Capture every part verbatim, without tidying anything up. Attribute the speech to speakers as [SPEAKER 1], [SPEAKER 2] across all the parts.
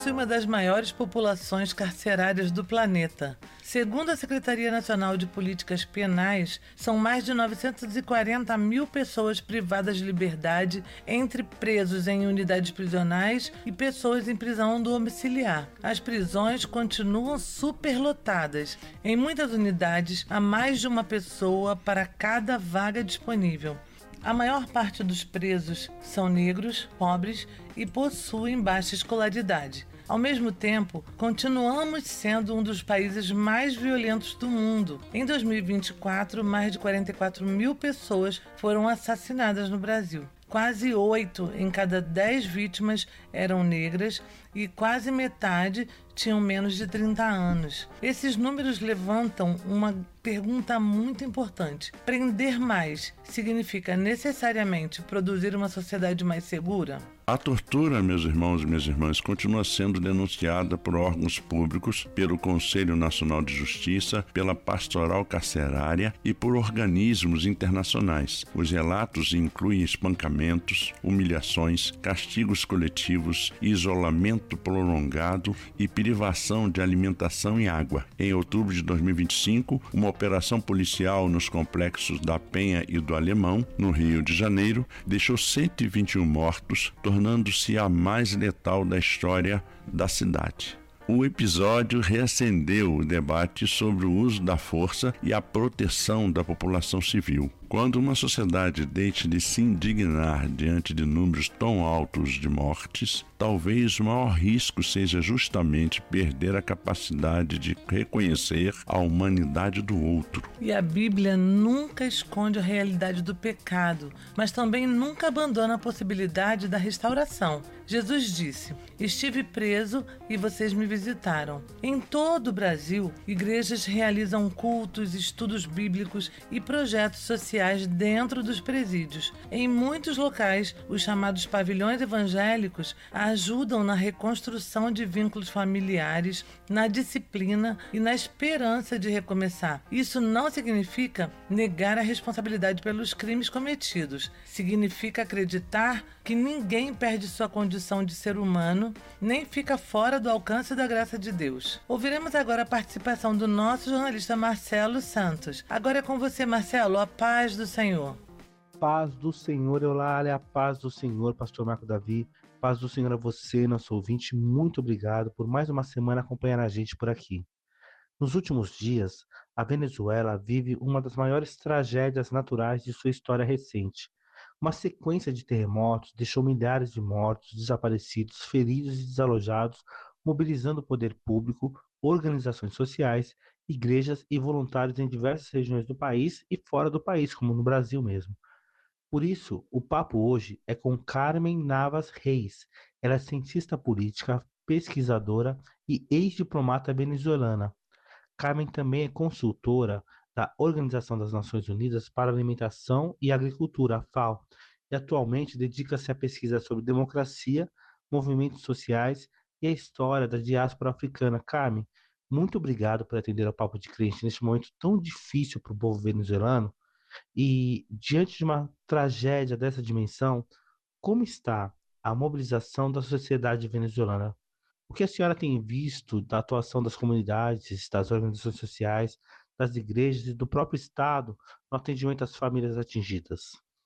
[SPEAKER 1] Uma das maiores populações carcerárias do planeta. Segundo a Secretaria Nacional de Políticas Penais, são mais de novecentos e quarenta mil pessoas privadas de liberdade, entre presos em unidades prisionais e pessoas em prisão domiciliar. As prisões continuam superlotadas. Em muitas unidades, há mais de uma pessoa para cada vaga disponível. A maior parte dos presos são negros, pobres e possuem baixa escolaridade. Ao mesmo tempo, continuamos sendo um dos países mais violentos do mundo. Em dois mil e vinte e quatro, mais de quarenta e quatro mil pessoas foram assassinadas no Brasil. Quase oito em cada dez vítimas eram negras e quase metade tinham menos de trinta anos. Esses números levantam uma pergunta muito importante. Prender mais significa necessariamente produzir uma sociedade mais segura?
[SPEAKER 2] A tortura, meus irmãos e minhas irmãs, continua sendo denunciada por órgãos públicos, pelo Conselho Nacional de Justiça, pela Pastoral Carcerária e por organismos internacionais. Os relatos incluem espancamentos, humilhações, castigos coletivos, isolamento prolongado e privação de alimentação e água. Em outubro de dois mil e vinte e cinco, uma operação policial nos complexos da Penha e do Alemão, no Rio de Janeiro, deixou cento e vinte e um mortos, tornando-se a mais letal da história da cidade. O episódio reacendeu o debate sobre o uso da força e a proteção da população civil. Quando uma sociedade deixa de se indignar diante de números tão altos de mortes, talvez o maior risco seja justamente perder a capacidade de reconhecer a humanidade do outro.
[SPEAKER 1] E a Bíblia nunca esconde a realidade do pecado, mas também nunca abandona a possibilidade da restauração. Jesus disse: "Estive preso e vocês me visitaram." Em todo o Brasil, igrejas realizam cultos, estudos bíblicos e projetos sociais dentro dos presídios. Em muitos locais, os chamados pavilhões evangélicos ajudam na reconstrução de vínculos familiares, na disciplina e na esperança de recomeçar. Isso não significa negar a responsabilidade pelos crimes cometidos. Significa acreditar que ninguém perde sua condição de ser humano, nem fica fora do alcance da graça de Deus. Ouviremos agora a participação do nosso jornalista Marcelo Santos. Agora é com você, Marcelo. A paz do Senhor.
[SPEAKER 3] Paz do Senhor, Eulália, a paz do Senhor, pastor Marco Davi, paz do Senhor a você, nosso ouvinte. Muito obrigado por mais uma semana acompanhar a gente por aqui. Nos últimos dias, a Venezuela vive uma das maiores tragédias naturais de sua história recente. Uma sequência de terremotos deixou milhares de mortos, desaparecidos, feridos e desalojados, mobilizando o poder público, organizações sociais, igrejas e voluntários em diversas regiões do país e fora do país, como no Brasil mesmo. Por isso, o papo hoje é com Carmen Navas Reis. Ela é cientista política, pesquisadora e ex-diplomata venezuelana. Carmen também é consultora da Organização das Nações Unidas para a Alimentação e Agricultura, a FAO, e atualmente dedica-se à pesquisa sobre democracia, movimentos sociais e a história da diáspora africana. Carmen, muito obrigado por atender ao Papo de Crente neste momento tão difícil para o povo venezuelano. E, diante de uma tragédia dessa dimensão, como está a mobilização da sociedade venezuelana? O que a senhora tem visto da atuação das comunidades, das organizações sociais, das igrejas e do próprio Estado no atendimento às famílias atingidas?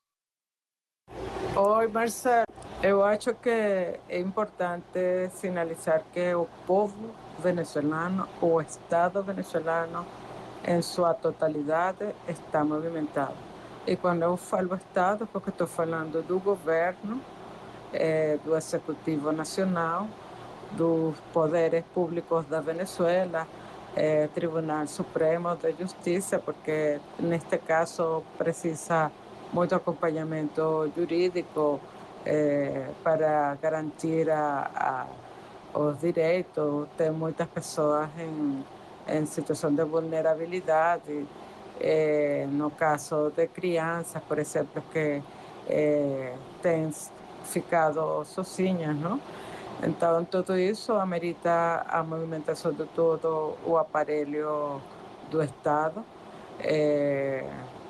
[SPEAKER 4] Oi, Marcelo. Eu acho que é importante sinalizar que o povo venezuelano, o Estado venezuelano, em sua totalidade, está movimentado. E quando eu falo Estado, porque estou falando do governo, eh, do Executivo Nacional, dos poderes públicos da Venezuela, eh, Tribunal Supremo de Justiça, porque neste caso precisa muito acompanhamento jurídico eh, para garantir a, a, os direitos. Tem muitas pessoas em, em situação de vulnerabilidade, eh, no caso de crianças, por exemplo, que eh, têm ficado sozinhas, não? Então, tudo isso amerita a movimentação de todo o aparelho do Estado, eh,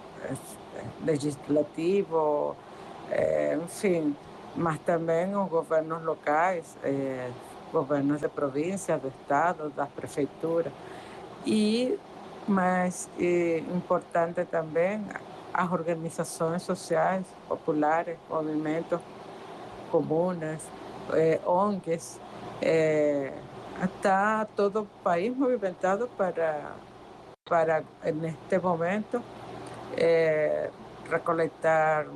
[SPEAKER 4] legislativo, eh, enfim, mas também os governos locais, eh, governos de província, do estado, das prefeituras. E, mais é, importante também, as organizações sociais, populares, movimentos comunes, eh, O N Gs, eh, está todo o país movimentado para, para neste momento, eh, recolectar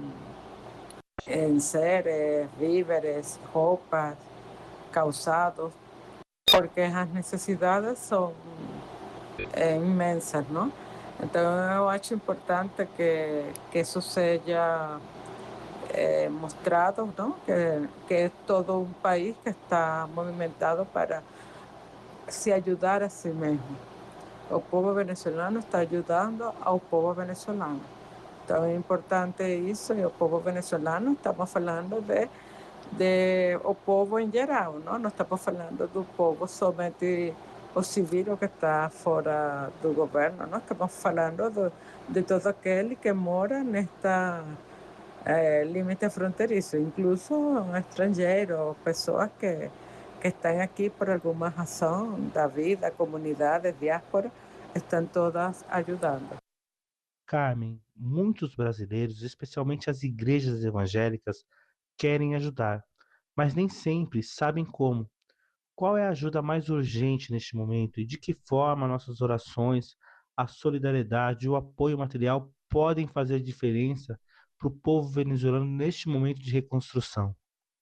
[SPEAKER 4] enseres, víveres, roupas, calçados, porque as necessidades são é, imensas, não? Então eu acho importante que, que isso seja é, mostrado, não? Que, que é todo um país que está movimentado para se ajudar a si mesmo. O povo venezuelano está ajudando ao povo venezuelano. Então é importante isso, e o povo venezuelano, estamos falando de, de o povo em geral, não? Não estamos falando do povo somente o civil que está fora do governo, não? Estamos falando de, de todo aquele que mora nesta eh, limite fronterizo, incluso estrangeiros, pessoas que, que estão aqui por alguma razão da vida, comunidades, diáspora, estão todas ajudando.
[SPEAKER 3] Carmen, muitos brasileiros, especialmente as igrejas evangélicas, querem ajudar, mas nem sempre sabem como. Qual é a ajuda mais urgente neste momento e de que forma nossas orações, a solidariedade e o apoio material podem fazer diferença para o povo venezuelano neste momento de reconstrução?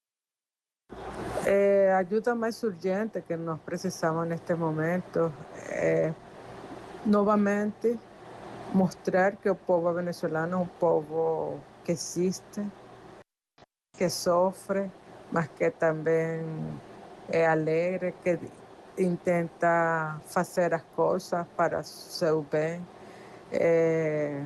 [SPEAKER 4] Eh, a ajuda mais urgente que nós precisamos neste momento é, novamente, mostrar que o povo venezuelano é um povo que existe, que sofre, mas que também é alegre, que intenta fazer as coisas para seu bem, é,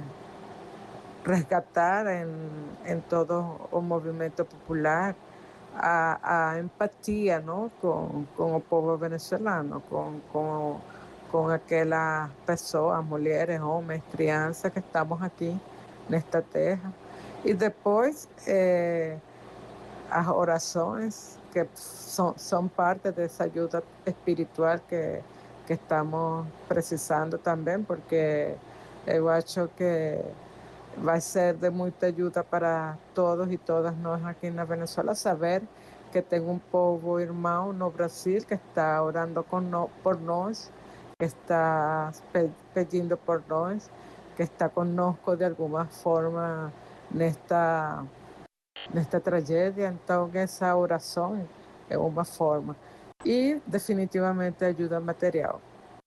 [SPEAKER 4] resgatar em, em todo o movimento popular a, a empatia, não? Com, com o povo venezuelano, com, com, com aquelas pessoas, mulheres, homens, crianças que estamos aqui nesta terra. E depois eh, as orações, que são, são parte dessa ajuda espiritual que, que estamos precisando também, porque eu acho que vai ser de muita ajuda para todos e todas nós aqui na Venezuela saber que tem um povo irmão no Brasil que está orando con no, por nós, que está pe pedindo por nós, que está conosco de alguma forma nesta, nesta tragédia. Então essa oração é uma forma. E definitivamente ajuda material,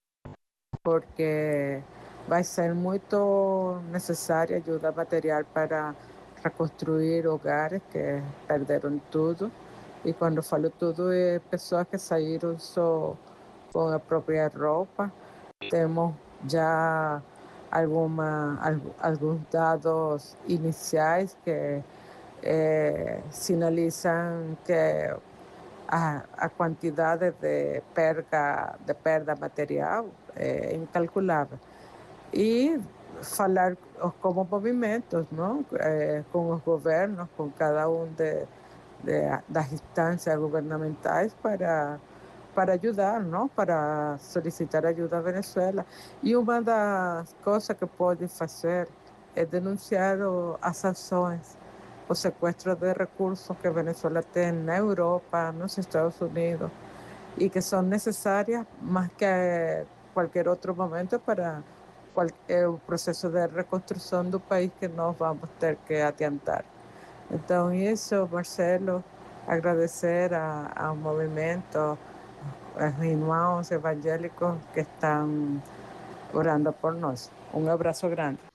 [SPEAKER 4] porque vai ser muito necessária ajuda material para reconstruir hogares que perderam tudo. E quando falo tudo, é pessoas que saíram só com a própria roupa. Temos já alguma, alguns dados iniciais que eh, sinalizam que a, a quantidade de perda, de perda material é incalculável. E falar como movimentos, não? É, com os governos, com cada um de, de, das instâncias governamentais para, para ajudar, não? Para solicitar ajuda à Venezuela. E uma das coisas que pode fazer é denunciar o, as ações, o sequestro de recursos que a Venezuela tem na Europa, nos Estados Unidos, e que são necessárias mais que qualquer outro momento para o processo de reconstrução do país que nós vamos ter que adiantar. Então, isso, Marcelo, agradecer a, ao movimento, aos irmãos evangélicos que estão orando por nós. Um abraço grande.